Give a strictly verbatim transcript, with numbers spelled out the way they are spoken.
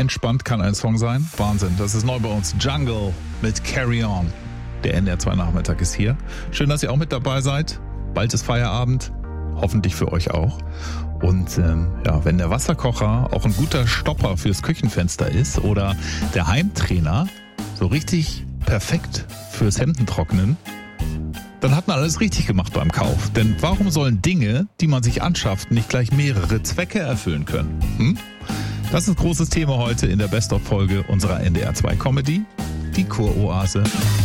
entspannt kann ein Song sein? Wahnsinn, das ist neu bei uns. Jungle mit Carry On. Der N D R zwei Nachmittag ist hier. Schön, dass ihr auch mit dabei seid. Bald ist Feierabend, hoffentlich für euch auch. Und ähm, ja, wenn der Wasserkocher auch ein guter Stopper fürs Küchenfenster ist oder der Heimtrainer so richtig perfekt fürs Hemdentrocknen, dann hat man alles richtig gemacht beim Kauf. Denn warum sollen Dinge, die man sich anschafft, nicht gleich mehrere Zwecke erfüllen können? Hm? Das ist ein großes Thema heute in der Best-of-Folge unserer N D R zwei Comedy, die Kuroase.